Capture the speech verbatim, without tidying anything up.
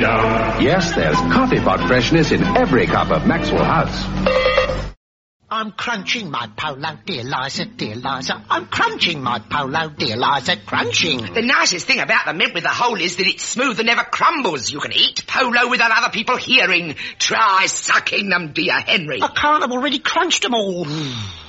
down. Yes, there's coffee pot freshness in every cup of Maxwell House. I'm crunching my polo, dear Liza, dear Liza. I'm crunching my polo, dear Liza, crunching. The nicest thing about the mint with the hole is that it's smooth and never crumbles. You can eat polo without other people hearing. Try sucking them, dear Henry. I can't, I've already crunched them all.